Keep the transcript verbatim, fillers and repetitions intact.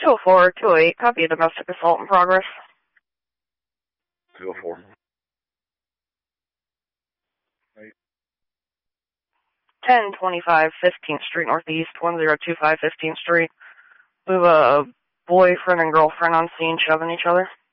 two oh four, two oh eight, copy a domestic assault in progress. two oh four. ten twenty-five fifteenth Street Northeast, one zero two five fifteenth Street. We have a boyfriend and girlfriend on scene shoving each other.